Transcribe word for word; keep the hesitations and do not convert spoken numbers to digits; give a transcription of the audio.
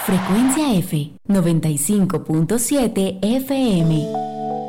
Frecuencia F, noventa y cinco punto siete F M.